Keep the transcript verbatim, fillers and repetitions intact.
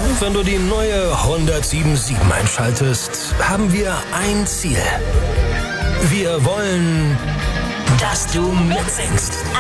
wenn du die neue Honda sieben sieben einschaltest, haben wir ein Ziel. Wir wollen, dass du mitsingst.